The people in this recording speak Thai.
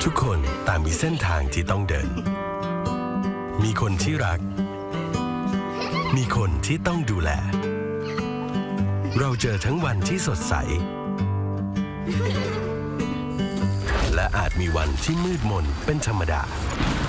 ทุกคนต่างมีเส้นทางที่ต้องเดินมีคนที่รักมีคนที่ต้องดูแลเราเจอทั้งวันที่สดใสและอาจมีวันที่มืดมนเป็นธรรมดา